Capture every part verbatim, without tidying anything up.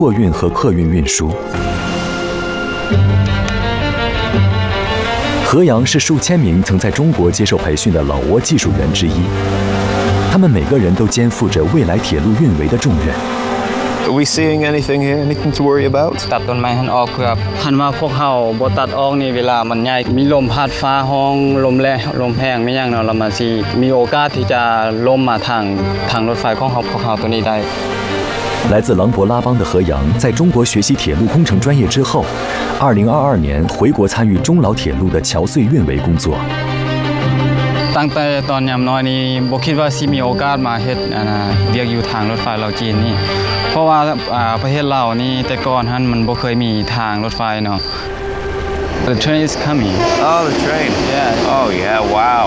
货运和客运运输。何阳是数千名曾在中国接受培训的老挝技术员之一，他们每个人都肩负着未来铁路运维的重任。 Are we seeing anything here? Anything to worry about? ตัดต้นไม้หันออกเพื่อหันมาพวกเขาบ่ตัดออกนี่เวลามันใหญ่มีลมพัดฟ้าห้องลมแรงลมแห้งไม่อย่างเนาะเรามาสิมีโอกาสที่จะล่มมาทางทางรถไฟของเขาพวกเขาตัวนี้ได้来自琅勃拉邦的何阳，在中国学习铁路工程专业之后，二零二二年回国参与中老铁路的桥隧运维工作。 ตั้งแต่ตอนยามน้อยนี่บ่คิดว่าสิมีโอกาสมาเฮ็ดอ่าเวียกอยู่ทางรถไฟลาวจีนนี่เพราะว่าอ่าประเทศลาวนี่แต่ก่อนหันมันบ่เคยมีทางรถไฟเนาะ The train is coming. Oh, the train. Yeah. Oh, yeah. Wow.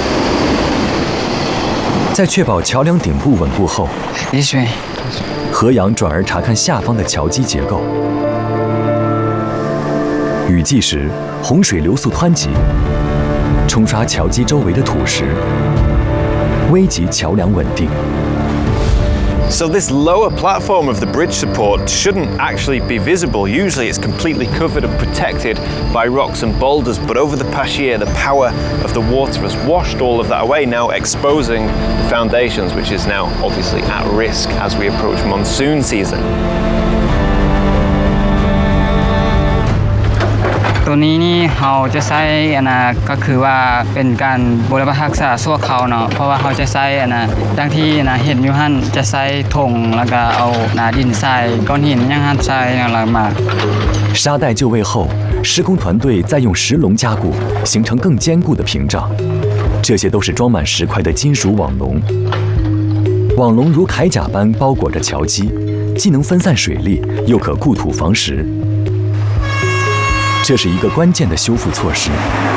在确保桥梁顶部稳固后， This way. 何阳转而查看下方的桥基结构。雨季时，洪水流速湍急，冲刷桥基周围的土石，危及桥梁稳定。 So this lower platform of the bridge support shouldn't actually be visible. Usually it's completely covered and protected by rocks and boulders, but over the past year the power of the water has washed all of that away, now exposing the foundations, which is now obviously at risk as we approach monsoon season. ตัวนี้นี่เราจะใช้อันนะก็คือว่าเป็นการบูรณะรักษาชั่วคราวเนาะเพราะว่าเขาจะใช้อันนะดังที่นะเห็นอยู่หั่นจะใช้ถงแล้วก็เอาหนาดินทรายก้อนหินยังหั่นทรายนั่นแหละมา沙袋就位后，施工团队再用石龙加固，形成更坚固的屏障。这些都是装满石块的金属网笼，网笼如铠甲般包裹着桥基，既能分散水力，又可固土防石。 这是一个关键的修复措施。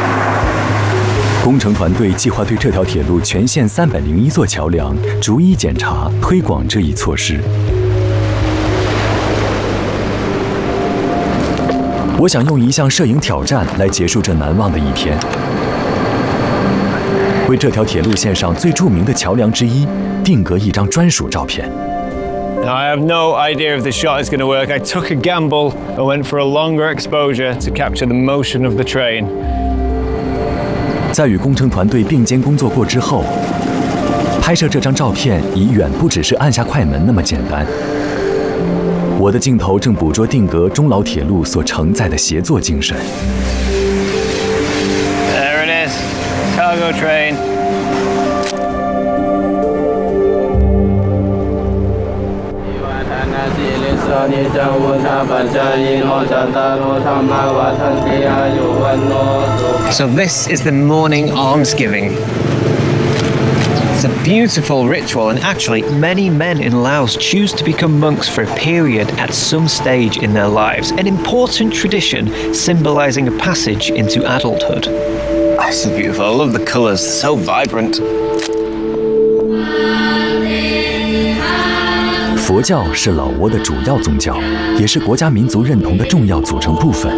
工程团队计划对这条铁路全线三百零一座桥梁逐一检查、推广这一措施。我想用一项摄影挑战来结束这难忘的一天，为这条铁路线上最著名的桥梁之一定格一张专属照片。 Now, I have no idea if the shot is going to work. I took a gamble and went for a longer exposure to capture the motion of the train. 在与工程团队并肩工作过之后，拍摄这张照片已远不只是按下快门那么简单。我的镜头正捕捉定格中老铁路所承载的协作精神。 There it is, cargo train. So this is the morning almsgiving. It's a beautiful ritual, and actually many men in Laos choose to become monks for a period at some stage in their lives, an important tradition symbolizing a passage into adulthood. This is beautiful. I love the colors, so vibrant. 佛教是老挝的主要宗教，也是国家民族认同的重要组成部分。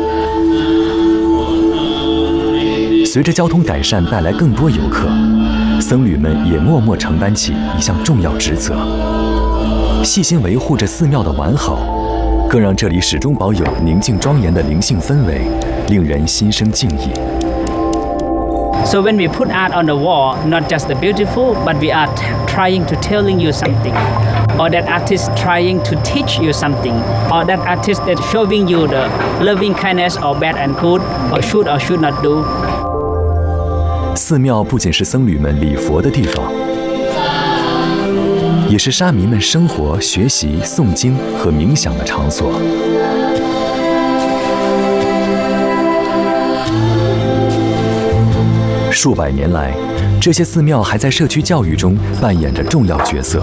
随着交通改善带来更多游客，僧侣们也默默承担起一项重要职责，细心维护着寺庙的完好，更让这里始终保有宁静庄严的灵性氛围，令人心生敬意。 So when we put art on the wall, not just the beautiful, but we are trying to telling you something, or that artist trying to teach you something, or that artist that showing you the loving kindness or bad and good, or should or should not do. 寺庙不仅是僧侣们礼佛的地方，也是沙弥们生活、学习、诵经和冥想的场所。 数百年来，这些寺庙还在社区教育中扮演着重要角色。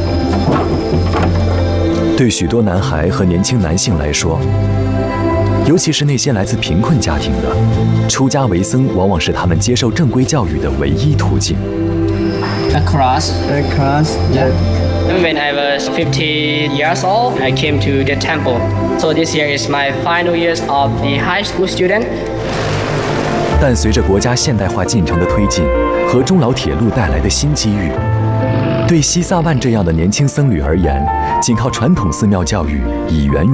对许多男孩和年轻男性来说，尤其是那些来自贫困家庭的，出家为僧往往是他们接受正规教育的唯一途径。 Across, across, yeah. When I was fifteen years old, I came to the temple. So this year is my final years of the high school student. 但随着国家现代化进程的推进和中老铁路带来的新机遇，对西萨万这样的年轻僧侣而言，仅靠传统寺庙教育已远远